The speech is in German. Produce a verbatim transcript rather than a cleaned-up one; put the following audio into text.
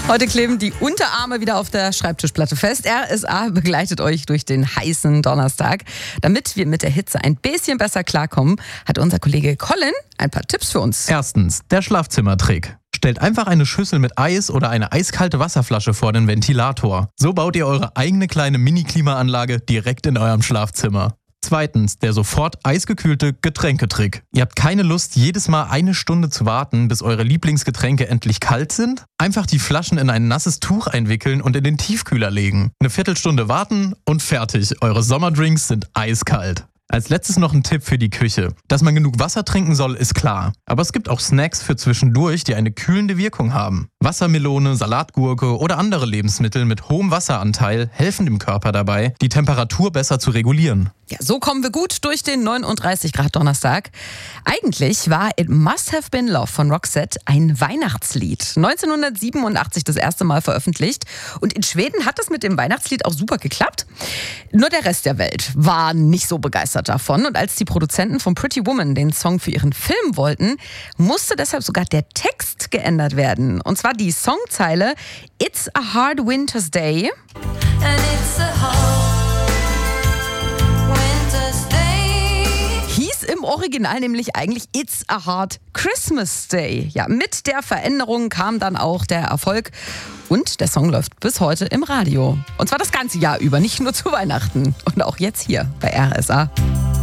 Heute kleben die Unterarme wieder auf der Schreibtischplatte fest. R S A begleitet euch durch den heißen Donnerstag. Damit wir mit der Hitze ein bisschen besser klarkommen, hat unser Kollege Colin ein paar Tipps für uns. Erstens, der Schlafzimmertrick. Stellt einfach eine Schüssel mit Eis oder eine eiskalte Wasserflasche vor den Ventilator. So baut ihr eure eigene kleine Mini-Klimaanlage direkt in eurem Schlafzimmer. Zweitens, der sofort eisgekühlte Getränketrick. Ihr habt keine Lust, jedes Mal eine Stunde zu warten, bis eure Lieblingsgetränke endlich kalt sind? Einfach die Flaschen in ein nasses Tuch einwickeln und in den Tiefkühler legen. Eine Viertelstunde warten und fertig. Eure Sommerdrinks sind eiskalt. Als letztes noch ein Tipp für die Küche. Dass man genug Wasser trinken soll, ist klar. Aber es gibt auch Snacks für zwischendurch, die eine kühlende Wirkung haben. Wassermelone, Salatgurke oder andere Lebensmittel mit hohem Wasseranteil helfen dem Körper dabei, die Temperatur besser zu regulieren. Ja, so kommen wir gut durch den neununddreißig Grad Donnerstag. Eigentlich war It Must Have Been Love von Roxette ein Weihnachtslied. neunzehnhundertsiebenundachtzig das erste Mal veröffentlicht. Und in Schweden hat es mit dem Weihnachtslied auch super geklappt. Nur der Rest der Welt war nicht so begeistert davon. Und als die Produzenten von Pretty Woman den Song für ihren Film wollten, musste deshalb sogar der Text geändert werden. Und zwar die Songzeile It's a hard winter's day. And it's a hard winter's day. Hieß im Original nämlich eigentlich It's a Hard Christmas Day. Ja, mit der Veränderung kam dann auch der Erfolg. Und der Song läuft bis heute im Radio. Und zwar das ganze Jahr über, nicht nur zu Weihnachten. Und auch jetzt hier bei R S A.